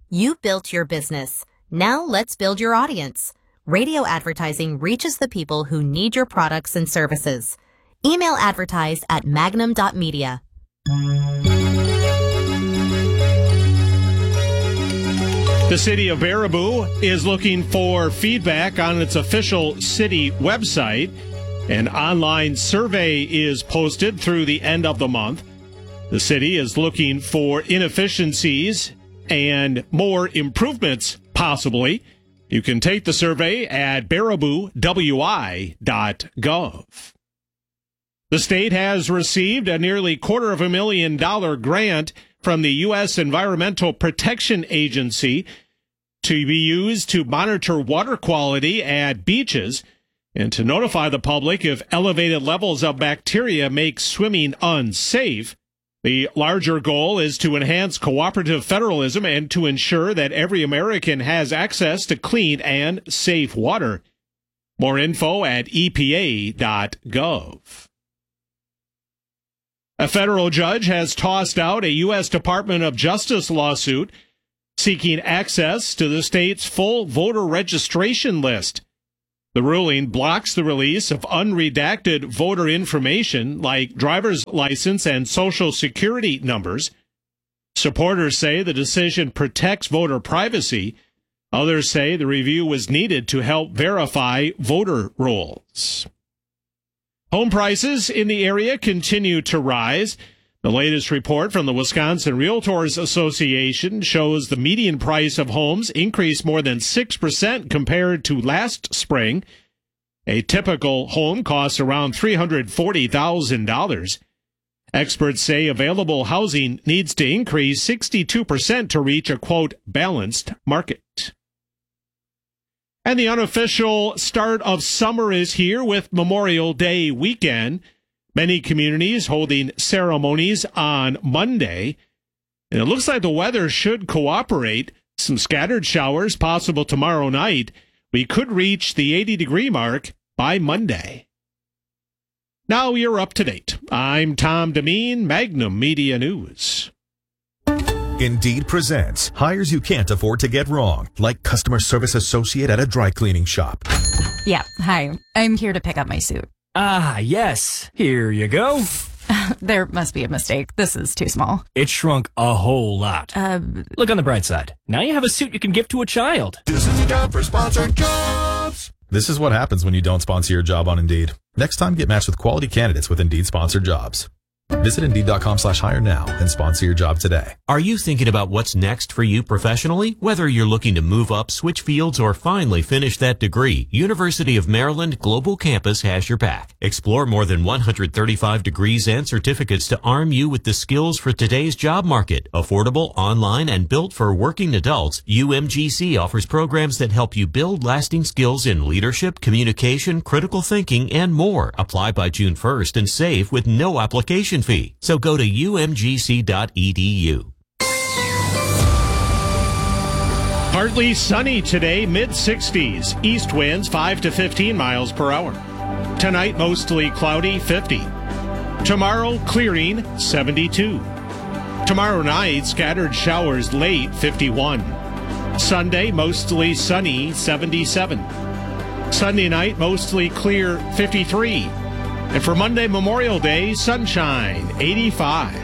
You built your business. Now let's build your audience. Radio advertising reaches the people who need your products and services. Email advertise at magnum.media. The city of Baraboo is looking for feedback on its official city website. An online survey is posted through the end of the month. The city is looking for inefficiencies and more improvements, possibly. You can take the survey at baraboowi.gov. The state has received a nearly $250,000 grant from the U.S. Environmental Protection Agency to be used to monitor water quality at beaches and to notify the public if elevated levels of bacteria make swimming unsafe. The larger goal is to enhance cooperative federalism and to ensure that every American has access to clean and safe water. More info at EPA.gov. A federal judge has tossed out a U.S. Department of Justice lawsuit seeking access to the state's full voter registration list. The ruling blocks the release of unredacted voter information like driver's license and social security numbers. Supporters say the decision protects voter privacy. Others say the review was needed to help verify voter rolls. Home prices in the area continue to rise. The latest report from the Wisconsin Realtors Association shows the median price of homes increased more than 6% compared to last spring. A typical home costs around $340,000. Experts say available housing needs to increase 62% to reach a, quote, balanced market. And the unofficial start of summer is here with Memorial Day weekend. Many communities holding ceremonies on Monday. And it looks like the weather should cooperate. Some scattered showers possible tomorrow night. We could reach the 80-degree mark by Monday. Now you're up to date. I'm Tom Demeen, Magnum Media News. Indeed presents hires you can't afford to get wrong, like customer service associate at a dry cleaning shop. Yeah, hi. I'm here to pick up my suit. Ah, yes. Here you go. There must be a mistake. This is too small. It shrunk a whole lot. Look on the bright side. Now you have a suit you can give to a child. This is a job for sponsored jobs. This is what happens when you don't sponsor your job on Indeed. Next time, get matched with quality candidates with Indeed sponsored jobs. Visit Indeed.com/hire now and sponsor your job today. Are you thinking about what's next for you professionally? Whether you're looking to move up, switch fields, or finally finish that degree, University of Maryland Global Campus has your back. Explore more than 135 degrees and certificates to arm you with the skills for today's job market. Affordable, online, and built for working adults, UMGC offers programs that help you build lasting skills in leadership, communication, critical thinking, and more. Apply by June 1st and save with no application fee. So go to umgc.edu. Partly sunny today, mid-60s. East winds 5 to 15 miles per hour. Tonight, mostly cloudy, 50. Tomorrow, clearing, 72. Tomorrow night, scattered showers late, 51. Sunday, mostly sunny, 77. Sunday night, mostly clear, 53. And for Monday, Memorial Day, sunshine, 85.